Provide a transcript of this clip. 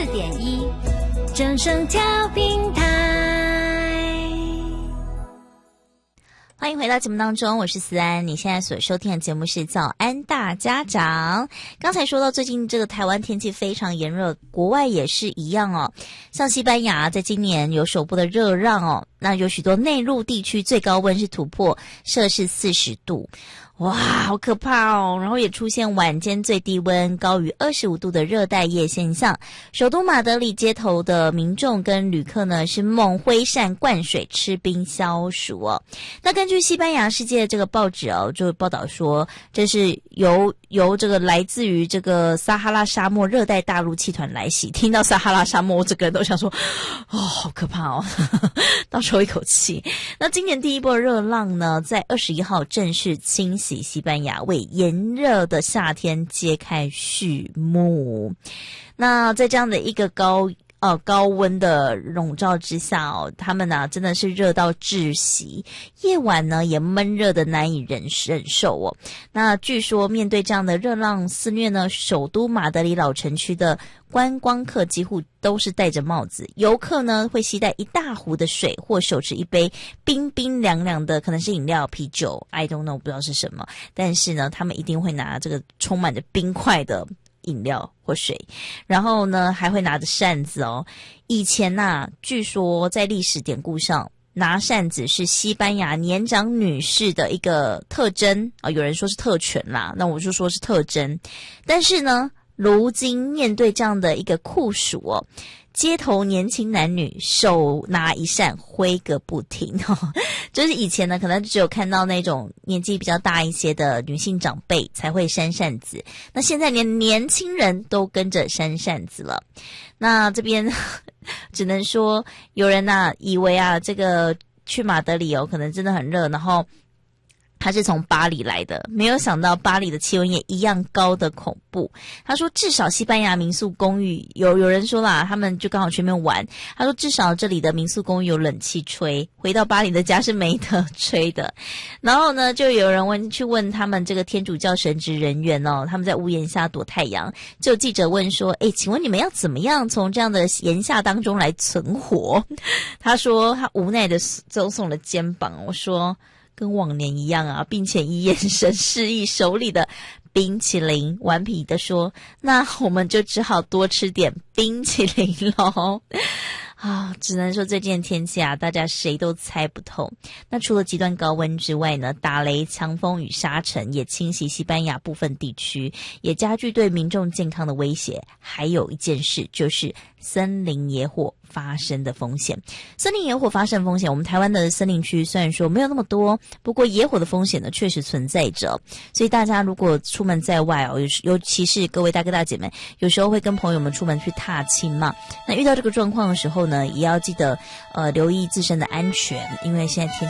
94.1正声调频台。 欢迎回到节目当中，我是思安。你现在所收听的节目是早安大家长。刚才说到最近这个台湾天气非常炎热，国外也是一样哦。像西班牙在今年有首波的热浪哦，那有许多内陆地区最高温是突破摄氏40度。哇，好可怕哦！然后也出现晚间最低温高于25度的热带夜现象。首都马德里街头的民众跟旅客呢是猛挥扇灌水吃冰消暑哦。那根据西班牙世界这个报纸哦，就报道说，这是由这个来自于这个撒哈拉沙漠热带大陆气团来袭。听到撒哈拉沙漠，我整个人都想说，哦，好可怕哦，倒抽一口气。那今年第一波热浪呢，在21号正式侵袭西班牙，为炎热的夏天揭开序幕。那在这样的一个高温的笼罩之下哦，他们呢真的是热到窒息，夜晚呢也闷热的难以忍受哦。那据说面对这样的热浪肆虐呢，首都马德里老城区的观光客几乎都是戴着帽子，游客呢会携带一大壶的水，或手持一杯冰冰凉凉的，可能是饮料、啤酒 ，I don't know， 不知道是什么，但是呢，他们一定会拿这个充满着冰块的饮料或水，然后呢还会拿着扇子哦。以前据说在历史典故上，拿扇子是西班牙年长女士的一个特征有人说是特权啦，那我就说是特征。但是呢，如今面对这样的一个酷暑哦，街头年轻男女手拿一扇挥个不停就是以前呢可能只有看到那种年纪比较大一些的女性长辈才会扇扇子，那现在连年轻人都跟着扇扇子了。那这边只能说有人以为这个去马德里可能真的很热，然后他是从巴黎来的，没有想到巴黎的气温也一样高的恐怖。他说至少西班牙民宿公寓有人说啦，他们就刚好去那边玩，他说至少这里的民宿公寓有冷气吹，回到巴黎的家是没得吹的。然后呢就有人去问他们这个天主教神职人员他们在屋檐下躲太阳，就有记者问说请问你们要怎么样从这样的炎夏当中来存活？他说他无奈的耸耸了肩膀，我说跟往年一样并且以眼神示意手里的冰淇淋，顽皮的说，那我们就只好多吃点冰淇淋咯。只能说最近的天气大家谁都猜不透。那除了极端高温之外呢，打雷、强风与沙尘也侵袭西班牙部分地区，也加剧对民众健康的威胁。还有一件事就是森林野火发生的风险。森林野火发生风险，我们台湾的森林区虽然说没有那么多，不过野火的风险呢确实存在着。所以大家如果出门在外尤其是各位大哥大姐妹，有时候会跟朋友们出门去踏青嘛，那遇到这个状况的时候呢，也要记得留意自身的安全，因为现在天